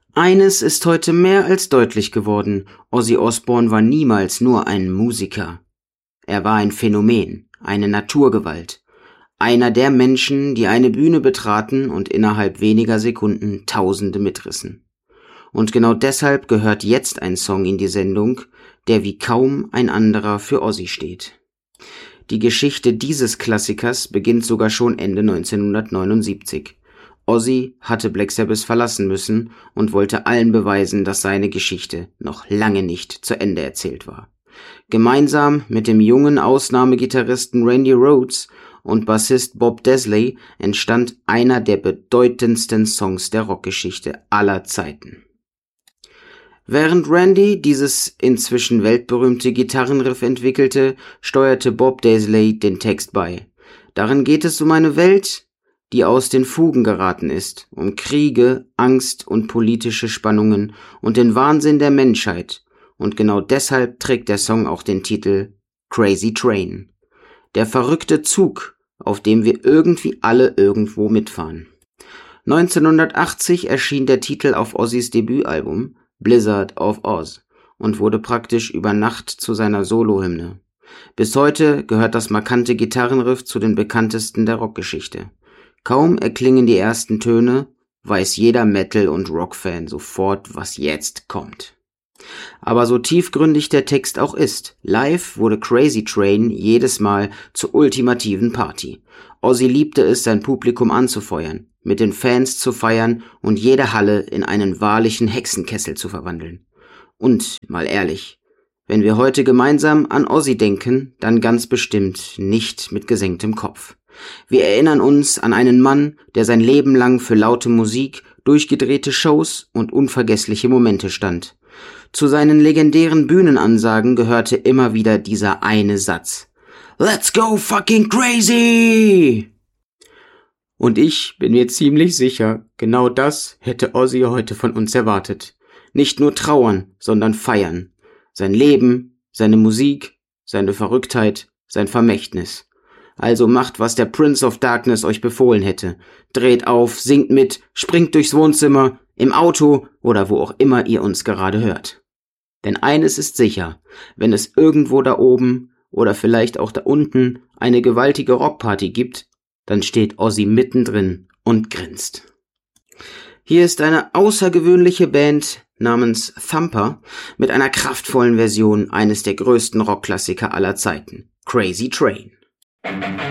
Eines ist heute mehr als deutlich geworden: Ozzy Osbourne war niemals nur ein Musiker. Er war ein Phänomen, eine Naturgewalt. Einer der Menschen, die eine Bühne betraten und innerhalb weniger Sekunden Tausende mitrissen. Und genau deshalb gehört jetzt ein Song in die Sendung, der wie kaum ein anderer für Ozzy steht. Die Geschichte dieses Klassikers beginnt sogar schon Ende 1979. Ozzy hatte Black Sabbath verlassen müssen und wollte allen beweisen, dass seine Geschichte noch lange nicht zu Ende erzählt war. Gemeinsam mit dem jungen Ausnahmegitarristen Randy Rhoads und Bassist Bob Daisley entstand einer der bedeutendsten Songs der Rockgeschichte aller Zeiten. Während Randy dieses inzwischen weltberühmte Gitarrenriff entwickelte, steuerte Bob Daisley den Text bei. Darin geht es um eine Welt, die aus den Fugen geraten ist, um Kriege, Angst und politische Spannungen und den Wahnsinn der Menschheit. Und genau deshalb trägt der Song auch den Titel Crazy Train. Der verrückte Zug, auf dem wir irgendwie alle irgendwo mitfahren. 1980 erschien der Titel auf Ozzys Debütalbum Blizzard of Ozz und wurde praktisch über Nacht zu seiner Solohymne. Bis heute gehört das markante Gitarrenriff zu den bekanntesten der Rockgeschichte. Kaum erklingen die ersten Töne, weiß jeder Metal- und Rock-Fan sofort, was jetzt kommt. Aber so tiefgründig der Text auch ist, live wurde Crazy Train jedes Mal zur ultimativen Party. Ozzy liebte es, sein Publikum anzufeuern, mit den Fans zu feiern und jede Halle in einen wahrlichen Hexenkessel zu verwandeln. Und, mal ehrlich, wenn wir heute gemeinsam an Ozzy denken, dann ganz bestimmt nicht mit gesenktem Kopf. Wir erinnern uns an einen Mann, der sein Leben lang für laute Musik, durchgedrehte Shows und unvergessliche Momente stand. Zu seinen legendären Bühnenansagen gehörte immer wieder dieser eine Satz: Let's go fucking crazy! Und ich bin mir ziemlich sicher, genau das hätte Ozzy heute von uns erwartet. Nicht nur trauern, sondern feiern. Sein Leben, seine Musik, seine Verrücktheit, sein Vermächtnis. Also macht, was der Prince of Darkness euch befohlen hätte. Dreht auf, singt mit, springt durchs Wohnzimmer, im Auto oder wo auch immer ihr uns gerade hört. Denn eines ist sicher: Wenn es irgendwo da oben oder vielleicht auch da unten eine gewaltige Rockparty gibt, dann steht Ozzy mittendrin und grinst. Hier ist eine außergewöhnliche Band namens Thumper mit einer kraftvollen Version eines der größten Rockklassiker aller Zeiten, Crazy Train.